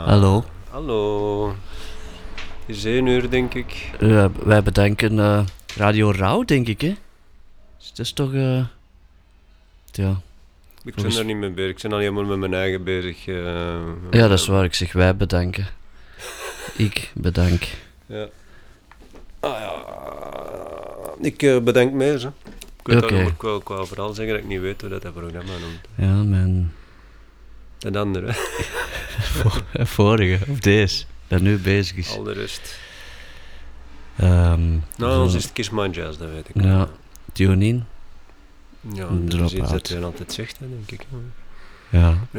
Hallo. Hallo. Het is 1 uur, denk ik. Wij bedenken Radio Rauw, denk ik, hè? Dus het is toch... ja. Ik ben daar niet mee bezig. Ik ben alleen maar met mijn eigen bezig. Ja, dat is waar. Ik zeg wij bedenken. Ik bedenk. Ja. Ah ja. Ik bedenk mee, zo. Ik wil vooral zeggen dat ik niet weet hoe dat programma noemt. Ja, mijn... Het andere. Vorige, of deze. Dat nu bezig is. Al de rest. Zo... Ons is het Kiss My Jazz, dat weet ik. Ja, tune in. Ja, dat is iets dat hij altijd zegt, hè, denk ik. Ja.